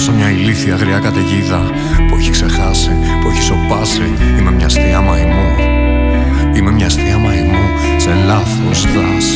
σαν μια ηλίθια γριά καταιγίδα που έχει ξεχάσει, που έχει σοπάσει. Είμαι μια αστεία μαϊμού. Είμαι μια αστεία μαϊμού σε λάθος δάση.